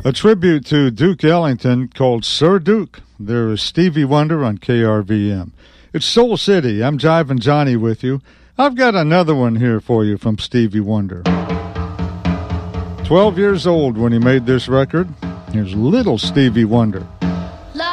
A tribute to Duke Ellington called Sir Duke. There is Stevie Wonder on KRVM. It's Soul City. I'm Jivin' Johnny with you. I've got another one here for you from Stevie Wonder. 12 years old when he made this record. Here's Little Stevie Wonder.